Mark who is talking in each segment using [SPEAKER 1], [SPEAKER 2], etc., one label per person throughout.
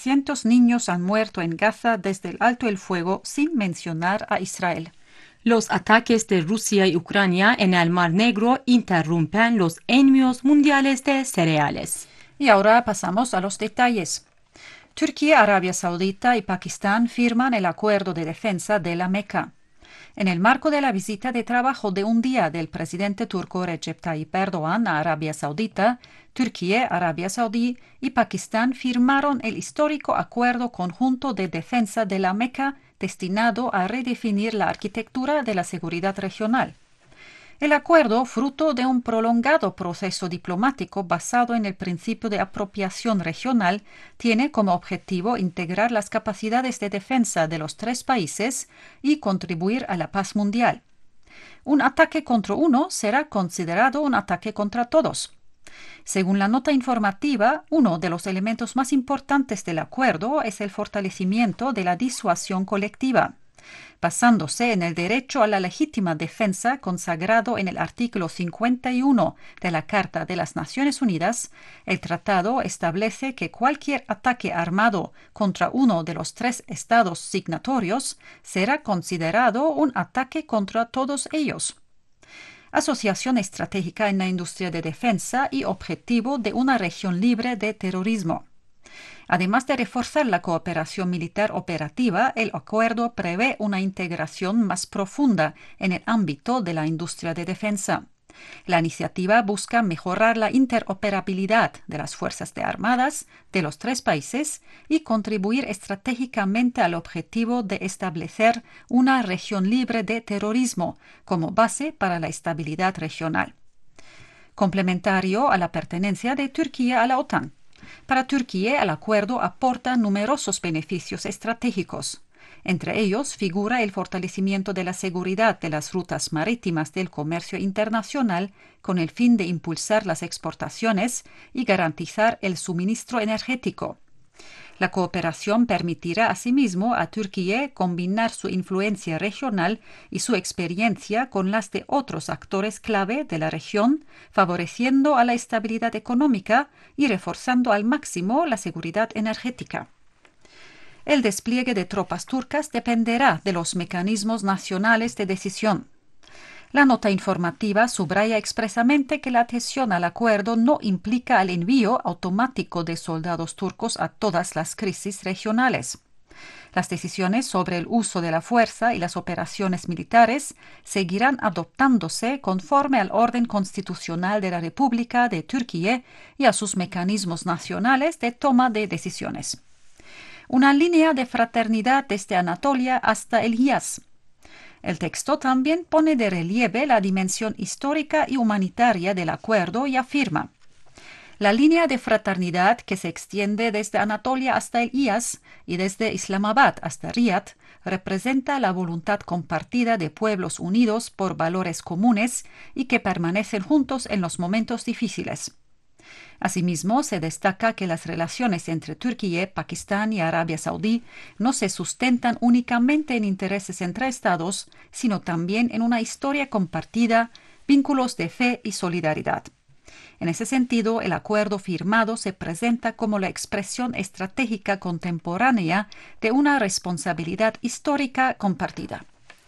[SPEAKER 1] 300 niños han muerto en Gaza desde el alto el fuego, sin mencionar a Israel.
[SPEAKER 2] Los ataques de Rusia y Ucrania en el Mar Negro interrumpen los envíos mundiales de cereales.
[SPEAKER 1] Y ahora pasamos a los detalles. Turquía, Arabia Saudita y Pakistán firman el acuerdo de defensa de la Meca. En el marco de la visita de trabajo de un día del presidente turco Recep Tayyip Erdoğan a Arabia Saudita, Turquía, Arabia Saudí y Pakistán firmaron el histórico Acuerdo Conjunto de Defensa de la Meca destinado a redefinir la arquitectura de la seguridad regional. El acuerdo, fruto de un prolongado proceso diplomático basado en el principio de apropiación regional, tiene como objetivo integrar las capacidades de defensa de los tres países y contribuir a la paz mundial. Un ataque contra uno será considerado un ataque contra todos. Según la nota informativa, uno de los elementos más importantes del acuerdo es el fortalecimiento de la disuasión colectiva. Basándose en el derecho a la legítima defensa consagrado en el artículo 51 de la Carta de las Naciones Unidas, el tratado establece que cualquier ataque armado contra uno de los tres estados signatorios será considerado un ataque contra todos ellos. Asociación estratégica en la industria de defensa y objetivo de una región libre de terrorismo. Además de reforzar la cooperación militar operativa, el acuerdo prevé una integración más profunda en el ámbito de la industria de defensa. La iniciativa busca mejorar la interoperabilidad de las Fuerzas Armadas de los tres países y contribuir estratégicamente al objetivo de establecer una región libre de terrorismo como base para la estabilidad regional. Complementario a la pertenencia de Turquía a la OTAN. Para Turquía, el acuerdo aporta numerosos beneficios estratégicos. Entre ellos figura el fortalecimiento de la seguridad de las rutas marítimas del comercio internacional con el fin de impulsar las exportaciones y garantizar el suministro energético. La cooperación permitirá asimismo a Turquía combinar su influencia regional y su experiencia con las de otros actores clave de la región, favoreciendo a la estabilidad económica y reforzando al máximo la seguridad energética. El despliegue de tropas turcas dependerá de los mecanismos nacionales de decisión. La nota informativa subraya expresamente que la adhesión al acuerdo no implica el envío automático de soldados turcos a todas las crisis regionales. Las decisiones sobre el uso de la fuerza y las operaciones militares seguirán adoptándose conforme al orden constitucional de la República de Turquía y a sus mecanismos nacionales de toma de decisiones. Una línea de fraternidad desde Anatolia hasta el Hiyaz. El texto también pone de relieve la dimensión histórica y humanitaria del acuerdo y afirma: la línea de fraternidad que se extiende desde Anatolia hasta el Hiyaz y desde Islamabad hasta Riad representa la voluntad compartida de pueblos unidos por valores comunes y que permanecen juntos en los momentos difíciles. Asimismo, se destaca que las relaciones entre Turquía, Pakistán y Arabia Saudí no se sustentan únicamente en intereses entre estados, sino también en una historia compartida, vínculos de fe y solidaridad. En ese sentido, el acuerdo firmado se presenta como la expresión estratégica contemporánea de una responsabilidad histórica compartida.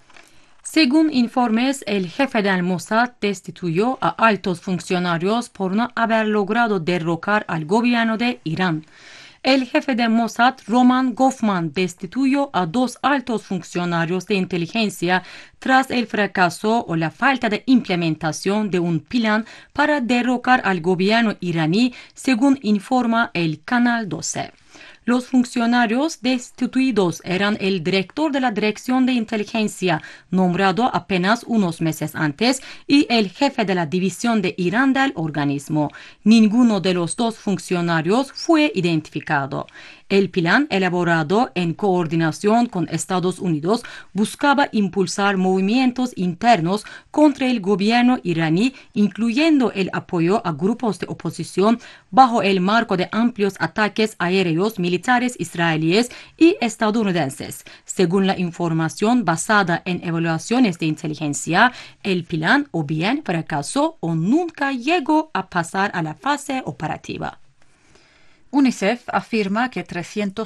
[SPEAKER 2] Según informes, el jefe del Mossad destituyó a altos funcionarios por no haber logrado derrocar al gobierno de Irán. El jefe del Mossad, Roman Goffman, destituyó a 2 altos funcionarios de inteligencia tras el fracaso o la falta de implementación de un plan para derrocar al gobierno iraní, según informa el Canal 12. Los funcionarios destituidos eran el director de la Dirección de Inteligencia, nombrado apenas unos meses antes, y el jefe de la División de Irán del organismo. Ninguno de los 2 funcionarios fue identificado. El plan, elaborado en coordinación con Estados Unidos, buscaba impulsar movimientos internos contra el gobierno iraní, incluyendo el apoyo a grupos de oposición bajo el marco de amplios ataques aéreos militares israelíes y estadounidenses. Según la información basada en evaluaciones de inteligencia, el plan o bien fracasó o nunca llegó a pasar a la fase operativa.
[SPEAKER 1] UNICEF afirma que 300